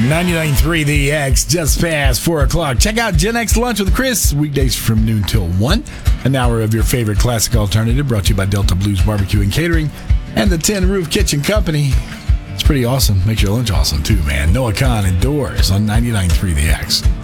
99.3 The X, just past 4 o'clock. Check out Gen X Lunch with Chris, weekdays from noon till 1. An hour of your favorite classic alternative brought to you by Delta Blues Barbecue and Catering and the Tin Roof Kitchen Company. It's pretty awesome. Makes your lunch awesome, too, man. Noah Khan and Doors on 99.3 The X.